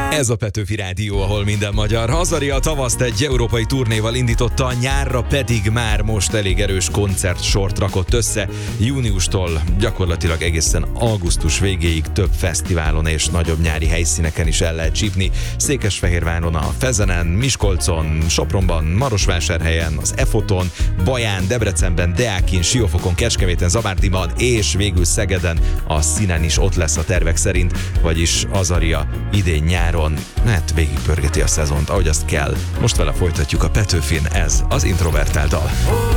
Ez a Petőfi Rádió, ahol minden magyar. Azaria a tavaszt egy európai turnéval indította, nyárra pedig már most elég erős koncertsort rakott össze. Júniustól gyakorlatilag egészen augusztus végéig több fesztiválon és nagyobb nyári helyszíneken is el lehet csípni. Székesfehérváron, a Fezenen, Miskolcon, Sopronban, Marosvásárhelyen, az Efoton, Baján, Debrecenben, Deákin, Siófokon, Kecskeméten, Zabárdiban és végül Szegeden a Színen is ott lesz a tervek szerint, vagyis Azaria idén nyáron végigpörgeti a szezont, ahogy azt kell. Most vele folytatjuk a Petőfin, ez az Introvertált dal.